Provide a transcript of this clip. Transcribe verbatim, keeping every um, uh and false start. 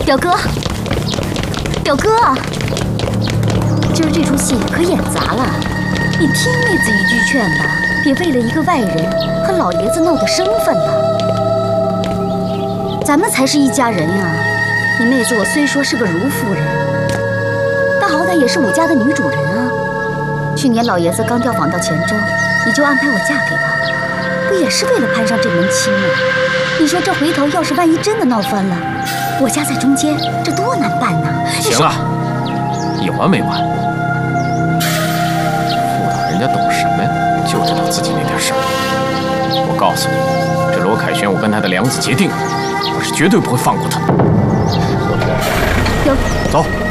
表哥，表哥，今儿这出戏可演砸了，你听妹子一句劝吧，别为了一个外人和老爷子闹得生分了。咱们才是一家人呀！你妹子我虽说是个如夫人，但好歹也是武家的女主人啊。去年老爷子刚调访到黔州，你就安排我嫁给他，不也是为了攀上这门亲吗？你说这回头要是万一真的闹翻了，我家在中间，这多难办呢！ 行了，有完没完？妇道人家懂什么呀？就知道自己那点事儿。我告诉你，这罗凯旋，我跟他的梁子结定了，我是绝对不会放过他的。 表， 走。